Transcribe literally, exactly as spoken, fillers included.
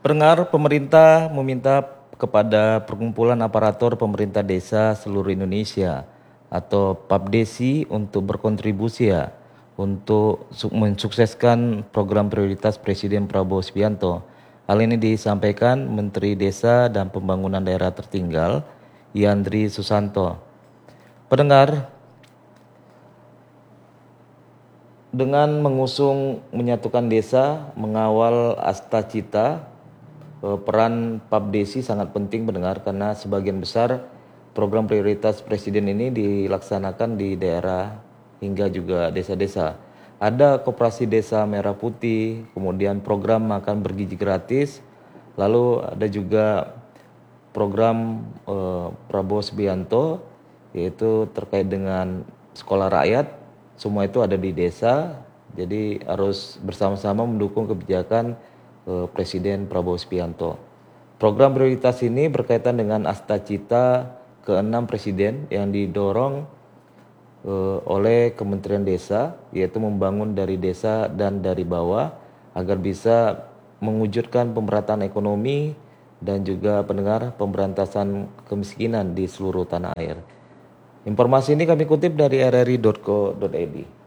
Pendengar, pemerintah meminta kepada perkumpulan aparatur pemerintah desa seluruh Indonesia atau PAPDESI untuk berkontribusi ya untuk su- mensukseskan program prioritas Presiden Prabowo Subianto. Hal ini disampaikan Menteri Desa dan Pembangunan Daerah Tertinggal Yandri Susanto. Pendengar, dengan mengusung menyatukan desa, mengawal Asta Cita, eh, peran PAPDESI sangat penting mendengar karena sebagian besar program prioritas Presiden ini dilaksanakan di daerah hingga juga desa-desa. Ada Koperasi Desa Merah Putih, kemudian program makan bergizi gratis, lalu ada juga program eh, Prabowo Subianto yaitu terkait dengan sekolah rakyat. Semua itu ada di desa, jadi harus bersama-sama mendukung kebijakan eh, Presiden Prabowo Subianto. Program prioritas ini berkaitan dengan Asta Cita keenam Presiden yang didorong eh, oleh Kementerian Desa, yaitu membangun dari desa dan dari bawah agar bisa mewujudkan pemerataan ekonomi dan juga pendengar pemberantasan kemiskinan di seluruh tanah air. Informasi ini kami kutip dari r r i titik co titik i d.